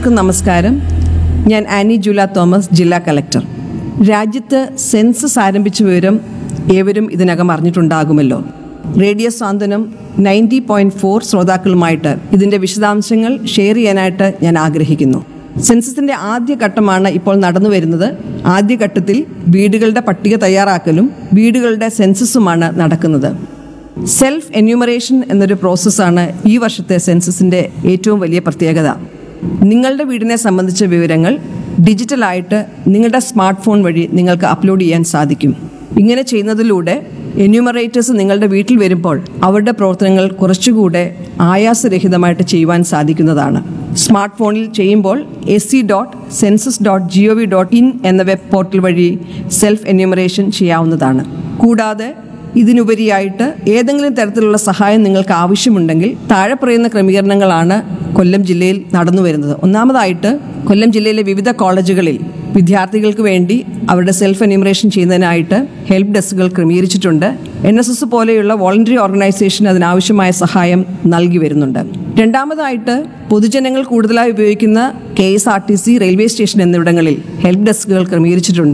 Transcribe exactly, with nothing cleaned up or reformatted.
എല്ലാവർക്കും നമസ്കാരം. ഞാൻ ആനി ജൂല തോമസ്, ജില്ലാ കളക്ടർ. രാജ്യത്ത് സെൻസസ് ആരംഭിച്ച വിവരം ഏവരും ഇതിനകം അറിഞ്ഞിട്ടുണ്ടാകുമല്ലോ. റേഡിയോ സാന്ത്വനം നയൻറ്റി പോയിന്റ് ഫോർ ശ്രോതാക്കളുമായിട്ട് ഇതിൻ്റെ വിശദാംശങ്ങൾ ഷെയർ ചെയ്യാനായിട്ട് ഞാൻ ആഗ്രഹിക്കുന്നു. സെൻസസിൻ്റെ ആദ്യഘട്ടമാണ് ഇപ്പോൾ നടന്നു വരുന്നത്. ആദ്യഘട്ടത്തിൽ വീടുകളുടെ പട്ടിക തയ്യാറാക്കലും വീടുകളുടെ സെൻസസുമാണ് നടക്കുന്നത്. സെൽഫ് എന്യൂമറേഷൻ എന്നൊരു പ്രോസസ്സാണ് ഈ വർഷത്തെ സെൻസസിൻ്റെ ഏറ്റവും വലിയ പ്രത്യേകത. നിങ്ങളുടെ വീടിനെ സംബന്ധിച്ച വിവരങ്ങൾ ഡിജിറ്റലായിട്ട് നിങ്ങളുടെ സ്മാർട്ട് ഫോൺ വഴി നിങ്ങൾക്ക് അപ്ലോഡ് ചെയ്യാൻ സാധിക്കും. ഇങ്ങനെ ചെയ്യുന്നതിലൂടെ എന്യൂമറേറ്റേഴ്സ് നിങ്ങളുടെ വീട്ടിൽ വരുമ്പോൾ അവരുടെ പ്രവർത്തനങ്ങൾ കുറച്ചുകൂടെ ആയാസരഹിതമായിട്ട് ചെയ്യുവാൻ സാധിക്കുന്നതാണ്. സ്മാർട്ട് ഫോണിൽ ചെയ്യുമ്പോൾ S C dot census dot G O V dot in എന്ന വെബ് പോർട്ടൽ വഴി സെൽഫ് എന്യൂമറേഷൻ ചെയ്യാവുന്നതാണ്. കൂടാതെ ഇതിനുപരിയായിട്ട് ഏതെങ്കിലും തരത്തിലുള്ള സഹായം നിങ്ങൾക്ക് ആവശ്യമുണ്ടെങ്കിൽ താഴെ പറയുന്ന ക്രമീകരണങ്ങളാണ് കൊല്ലം ജില്ലയിൽ നടന്നു വരുന്നത്. ഒന്നാമതായിട്ട്, കൊല്ലം ജില്ലയിലെ വിവിധ കോളേജുകളിൽ വിദ്യാർത്ഥികൾക്ക് വേണ്ടി അവരുടെ self enumeration ചെയ്യുന്നതിനായിട്ട് help ഡെസ്കുകൾ ക്രമീകരിച്ചിട്ടുണ്ട്. N S S പോലെയുള്ള വോളണ്ടറി ഓർഗനൈസേഷൻ അതിനാവശ്യമായ സഹായം നൽകി വരുന്നുണ്ട്. രണ്ടാമതായിട്ട്, പൊതുജനങ്ങൾ കൂടുതലായി ഉപയോഗിക്കുന്ന K S R T C, railway station എന്നിവിടങ്ങളിൽ ഹെൽപ്പ് ഡെസ്കുകൾ ക്രമീകരിച്ചിട്ടുണ്ട്.